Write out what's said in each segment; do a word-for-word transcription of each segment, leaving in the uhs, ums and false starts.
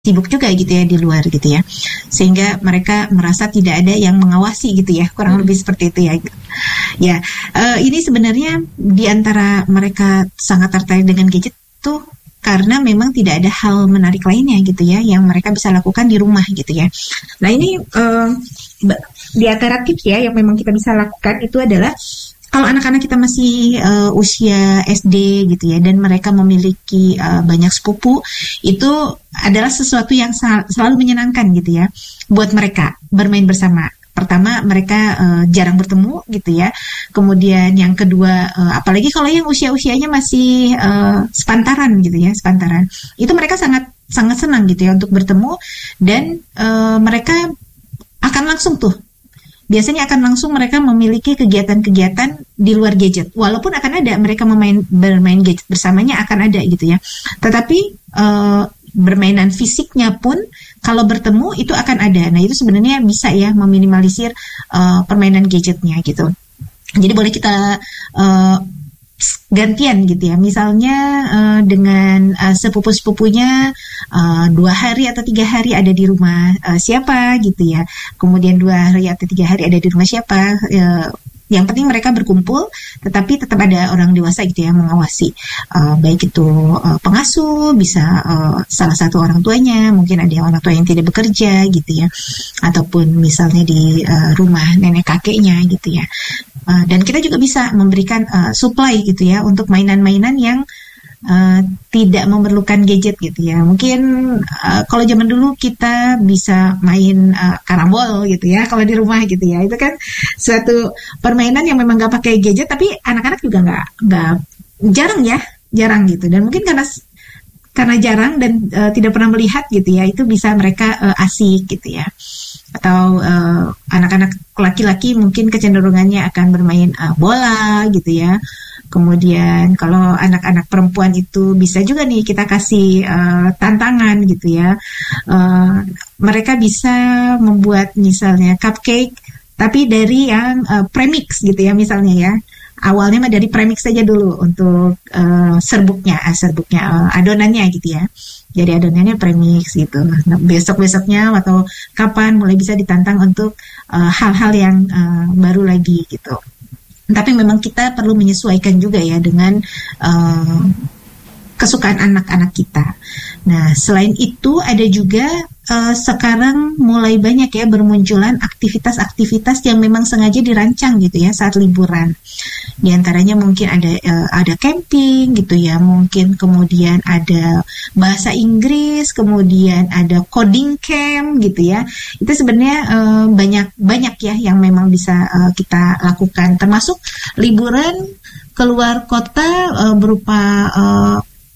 sibuk juga gitu ya di luar gitu ya, sehingga mereka merasa tidak ada yang mengawasi gitu ya, kurang hmm. lebih seperti itu ya. Ya, uh, ini sebenarnya di antara mereka sangat tertarik dengan gadget tuh karena memang tidak ada hal menarik lainnya gitu ya yang mereka bisa lakukan di rumah gitu ya. Nah ini uh, di antara tips ya yang memang kita bisa lakukan itu adalah kalau anak-anak kita masih uh, usia S D gitu ya, dan mereka memiliki uh, banyak sepupu, itu adalah sesuatu yang sal- selalu menyenangkan gitu ya buat mereka bermain bersama. Pertama, mereka uh, jarang bertemu gitu ya. Kemudian yang kedua, uh, apalagi kalau yang usia-usianya masih uh, sepantaran gitu ya, sepantaran, itu mereka sangat sangat senang gitu ya untuk bertemu, dan uh, mereka akan langsung tuh. Biasanya akan langsung mereka memiliki kegiatan-kegiatan di luar gadget. Walaupun akan ada mereka memain, bermain gadget bersamanya akan ada gitu ya. Tetapi uh, bermainan fisiknya pun kalau bertemu itu akan ada. Nah itu sebenarnya bisa ya meminimalisir uh, permainan gadgetnya gitu. Jadi boleh kita uh, gantian gitu ya, misalnya uh, dengan uh, sepupu-sepupunya uh, dua hari atau tiga hari ada di rumah uh, siapa gitu ya, kemudian dua hari atau tiga hari ada di rumah siapa, uh, yang penting mereka berkumpul, tetapi tetap ada orang dewasa gitu ya mengawasi, uh, baik itu uh, pengasuh, bisa uh, salah satu orang tuanya, mungkin ada orang tua yang tidak bekerja gitu ya, ataupun misalnya di uh, rumah nenek kakeknya gitu ya. Uh, dan kita juga bisa memberikan uh, supply gitu ya untuk mainan-mainan yang Uh, tidak memerlukan gadget gitu ya. Mungkin uh, kalau zaman dulu kita bisa main uh, karambol gitu ya kalau di rumah gitu ya. Itu kan suatu permainan yang memang nggak pakai gadget, tapi anak-anak juga nggak nggak jarang ya, jarang gitu. Dan mungkin karena karena jarang dan uh, tidak pernah melihat gitu ya, itu bisa mereka uh, asik gitu ya. Atau uh, anak-anak laki-laki mungkin kecenderungannya akan bermain uh, bola gitu ya. Kemudian kalau anak-anak perempuan itu bisa juga nih kita kasih uh, tantangan gitu ya. Uh, mereka bisa membuat misalnya cupcake tapi dari yang uh, premix gitu ya misalnya ya. Awalnya mah dari premix saja dulu untuk uh, serbuknya, uh, serbuknya uh, adonannya gitu ya. Jadi adonannya premix gitu. Nah, besok-besoknya atau kapan mulai bisa ditantang untuk uh, hal-hal yang uh, baru lagi gitu. Tapi memang kita perlu menyesuaikan juga ya dengan uh, kesukaan anak-anak kita. Nah, selain itu ada juga uh, sekarang mulai banyak ya bermunculan aktivitas-aktivitas yang memang sengaja dirancang gitu ya saat liburan. Di antaranya mungkin ada uh, ada camping gitu ya, mungkin kemudian ada bahasa Inggris, kemudian ada coding camp gitu ya. Itu sebenarnya uh, banyak banyak ya yang memang bisa uh, kita lakukan, termasuk liburan keluar kota uh, berupa uh,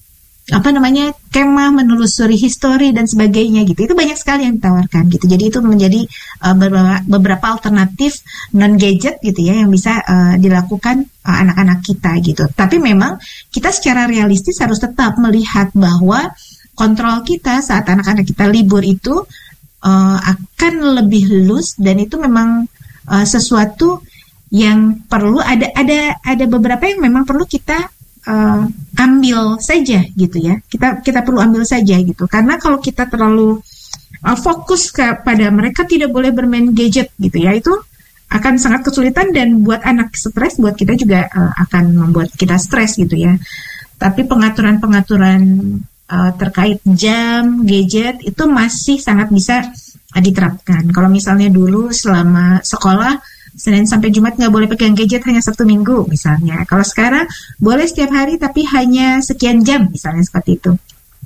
apa namanya kemah menelusuri histori dan sebagainya gitu. Itu banyak sekali yang ditawarkan gitu. Jadi itu menjadi uh, beberapa, beberapa alternatif non gadget gitu ya yang bisa uh, dilakukan uh, anak-anak kita gitu. Tapi memang kita secara realistis harus tetap melihat bahwa kontrol kita saat anak-anak kita libur itu uh, akan lebih loose, dan itu memang uh, sesuatu yang perlu ada ada ada beberapa yang memang perlu kita Uh, ambil saja gitu ya, kita kita perlu ambil saja gitu, karena kalau kita terlalu uh, fokus kepada mereka tidak boleh bermain gadget gitu ya, itu akan sangat kesulitan dan buat anak stres, buat kita juga uh, akan membuat kita stres gitu ya. Tapi pengaturan-pengaturan uh, terkait jam gadget itu masih sangat bisa uh, diterapkan. Kalau misalnya dulu selama sekolah Senin sampai Jumat nggak boleh pegang gadget, hanya Sabtu Minggu misalnya. Kalau sekarang boleh setiap hari tapi hanya sekian jam misalnya seperti itu.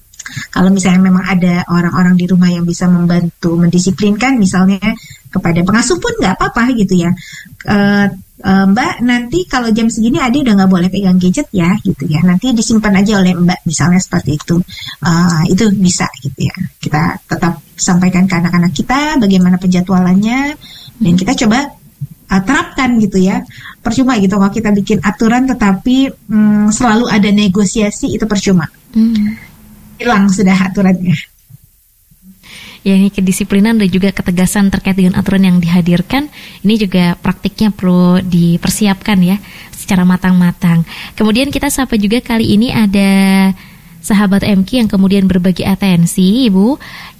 Kalau misalnya memang ada orang-orang di rumah yang bisa membantu mendisiplinkan, misalnya kepada pengasuh pun nggak apa-apa gitu ya. E, e, Mbak nanti kalau jam segini Ade udah nggak boleh pegang gadget ya gitu ya. Nanti disimpan aja oleh Mbak misalnya seperti itu. E, itu bisa gitu ya. Kita tetap sampaikan ke anak-anak kita bagaimana penjadwalannya, dan kita coba Uh, terapkan gitu ya. Percuma gitu kalau kita bikin aturan tetapi mm, selalu ada negosiasi, itu percuma. Hmm. Hilang sudah aturannya. Ya, ini kedisiplinan dan juga ketegasan terkait dengan aturan yang dihadirkan, ini juga praktiknya perlu dipersiapkan ya secara matang-matang. Kemudian kita sapa juga kali ini ada sahabat M Q yang kemudian berbagi atensi, Ibu,